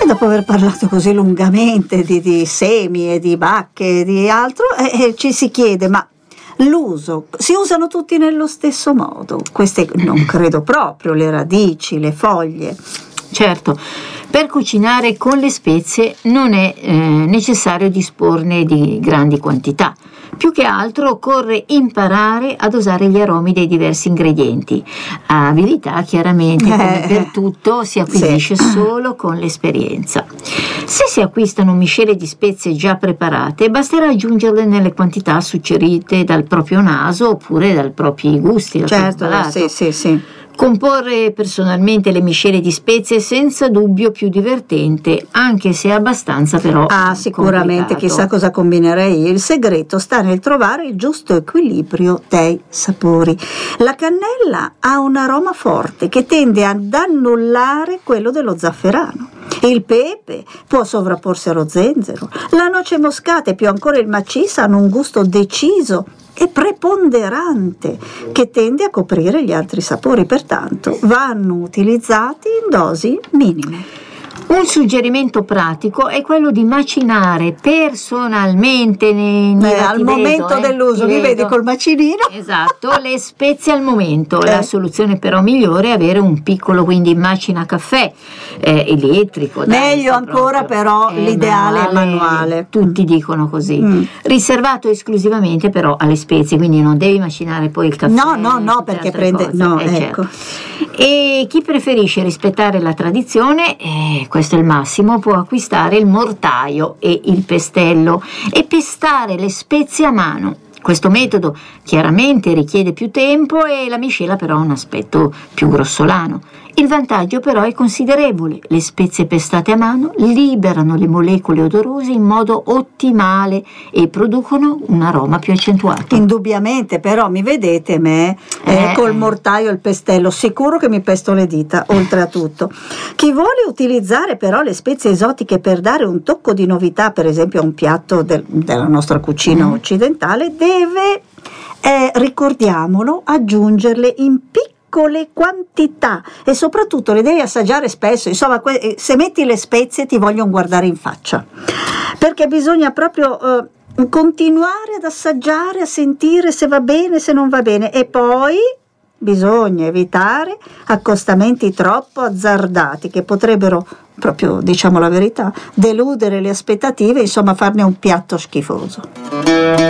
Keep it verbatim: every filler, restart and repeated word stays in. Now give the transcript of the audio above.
dopo aver parlato così lungamente di, di semi e di bacche e di altro, eh, eh, ci si chiede, ma l'uso, si usano tutti nello stesso modo? Queste non credo proprio, le radici, le foglie. Certo, per cucinare con le spezie non è eh, necessario disporne di grandi quantità. Più che altro occorre imparare a dosare gli aromi dei diversi ingredienti. Abilità chiaramente, come eh, per tutto, si acquisisce sì. solo con l'esperienza. Se si acquistano miscele di spezie già preparate, basterà aggiungerle nelle quantità suggerite dal proprio naso oppure dai propri gusti. Dal certo, sì, sì, sì. Comporre personalmente le miscele di spezie è senza dubbio più divertente, anche se è abbastanza però ah sicuramente complicato. Chissà cosa combinerei. Il segreto sta nel trovare il giusto equilibrio dei sapori. La cannella ha un aroma forte che tende ad annullare quello dello zafferano. Il pepe può sovrapporsi allo zenzero. La noce moscata e più ancora il macisa hanno un gusto deciso e preponderante che tende a coprire gli altri sapori, pertanto vanno utilizzati in dosi minime. Un suggerimento pratico è quello di macinare personalmente nei, eh, al vedo, momento eh, dell'uso, mi vedi col macinino? Esatto, le spezie al momento. Eh. La soluzione però migliore è avere un piccolo, quindi macina caffè eh, elettrico. Meglio dai, ancora proprio. però è l'ideale è manuale. Tutti dicono così. Mm. Riservato esclusivamente però alle spezie, quindi non devi macinare poi il caffè. No, no, no, perché prende... cose. No, eh, ecco. Certo. E chi preferisce rispettare la tradizione, eh, questo è il massimo, può acquistare il mortaio e il pestello e pestare le spezie a mano. Questo metodo chiaramente richiede più tempo e la miscela però ha un aspetto più grossolano. Il vantaggio però è considerevole. Le spezie pestate a mano liberano le molecole odorose in modo ottimale e producono un aroma più accentuato. Indubbiamente, però mi vedete me eh, eh, col mortaio e il pestello, sicuro che mi pesto le dita, oltre a tutto. Chi vuole utilizzare però le spezie esotiche per dare un tocco di novità, per esempio a un piatto del, della nostra cucina mm. occidentale, deve, eh, ricordiamolo, aggiungerle in piccole piccole quantità e soprattutto le devi assaggiare spesso. Insomma, que- se metti le spezie ti vogliono guardare in faccia, perché bisogna proprio eh, continuare ad assaggiare, a sentire se va bene, se non va bene, e poi bisogna evitare accostamenti troppo azzardati che potrebbero, proprio diciamo la verità, deludere le aspettative, insomma farne un piatto schifoso.